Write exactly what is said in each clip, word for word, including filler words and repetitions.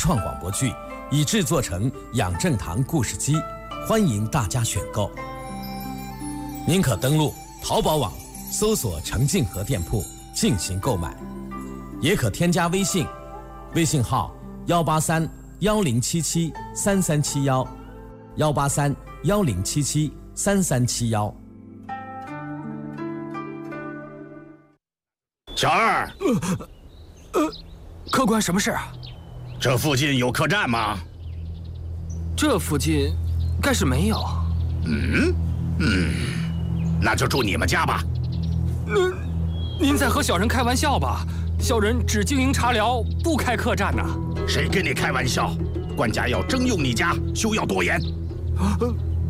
创广播剧，已制作成养正堂故事机，欢迎大家选购。您可登录淘宝网搜索程静和店铺进行购买，也可添加微信，微信号幺八三幺零七七三三七幺，幺八三幺零七七三三七幺。 小二， 呃，呃，客官，什么事啊？ 这附近有客栈吗？ 这附近，该是没有。 嗯嗯，那就住你们家吧。 您，您在和小人开玩笑吧？小人只经营茶寮，不开客栈呐。 谁跟你开玩笑？官家要征用你家，休要多言。啊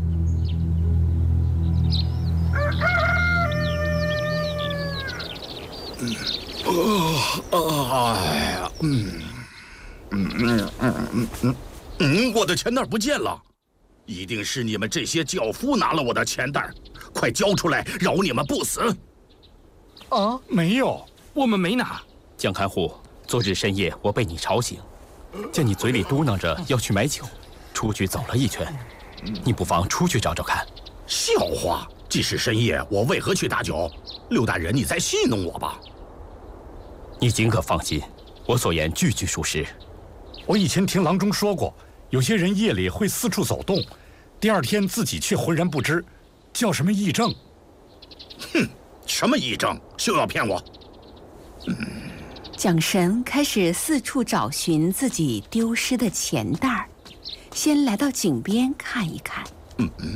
嗯，哦，哎呀，嗯，嗯嗯嗯嗯嗯嗯，我的钱袋不见了，一定是你们这些轿夫拿了我的钱袋，快交出来，饶你们不死！ 啊，没有，我们没拿。 江看护，昨日深夜我被你吵醒，见你嘴里嘟囔着要去买酒，出去走了一圈，你不妨出去找找看。 笑话！即使深夜，我为何去打酒？刘大人，你在戏弄我吧？ 你尽可放心，我所言句句属实。 我以前听郎中说过，有些人夜里会四处走动，第二天自己却浑然不知，叫什么癔症？ 哼，什么癔症？休要骗我！ 嗯。蒋神开始四处找寻自己丢失的钱袋，先来到井边看一看。 嗯嗯。